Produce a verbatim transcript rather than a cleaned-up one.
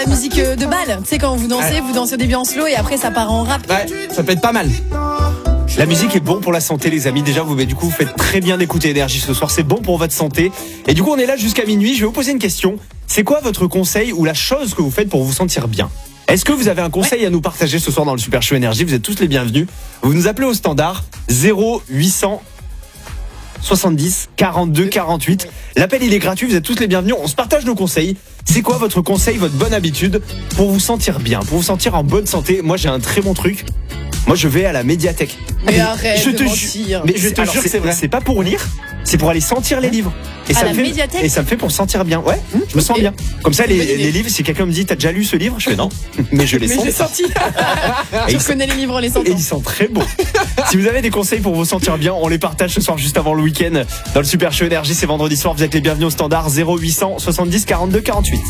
La musique de bal, tu sais quand vous dansez, ouais. vous dansez au début en slow et après ça part en rap. Ouais, ça peut être pas mal. La musique est bon pour la santé, les amis. Déjà, vous, du coup, vous faites très bien d'écouter Énergie ce soir. C'est bon pour votre santé. Et du coup, on est là jusqu'à minuit. Je vais vous poser une question. C'est quoi votre conseil ou la chose que vous faites pour vous sentir bien ? Est-ce que vous avez un conseil ouais. à nous partager ce soir dans le Super Show Énergie ? Vous êtes tous les bienvenus. Vous nous appelez au standard zéro huit cent soixante-dix quarante-deux quarante-huit. L'appel, il est gratuit. Vous êtes tous les bienvenus. On se partage nos conseils. C'est quoi votre conseil, votre bonne habitude pour vous sentir bien, pour vous sentir en bonne santé ? Moi, j'ai un très bon truc. Moi, je vais à la médiathèque. Mais arrête je de te mentir. Mais je te jure, c'est, c'est vrai. C'est pas pour lire, c'est pour aller sentir les livres. Et à ça la me fait, médiathèque. Et ça me fait pour sentir bien. Ouais, mmh, je me sens et bien. Comme ça, les, les livres, si quelqu'un me dit, t'as déjà lu ce livre ? Je fais non, mais je l'ai mais senti. Je l'ai senti. Je ils connais sont, les livres en les sentant. Et ils sont très beaux. Si vous avez des conseils pour vous sentir bien, on les partage ce soir juste avant le week-end dans le Super Show Énergie. C'est vendredi soir. Vous êtes les bienvenus au standard zéro huit cent soixante-dix quarante-deux quarante-huit.